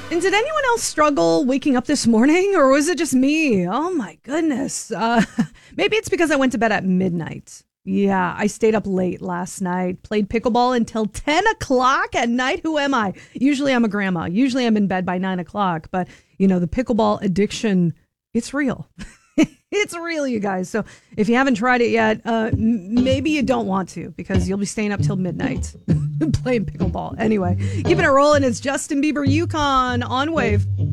And did anyone else struggle waking up this morning, or was it just me? Oh my goodness. Maybe it's because I went to bed at midnight. Yeah, I stayed up late last night, played pickleball until 10 o'clock at night. Who am I? Usually I'm a grandma. Usually I'm in bed by 9 o'clock. But, the pickleball addiction, it's real. It's real, you guys. So if you haven't tried it yet, maybe you don't want to, because you'll be staying up till midnight playing pickleball. Anyway, keeping it rolling. It's Justin Bieber, Yukon on Wave.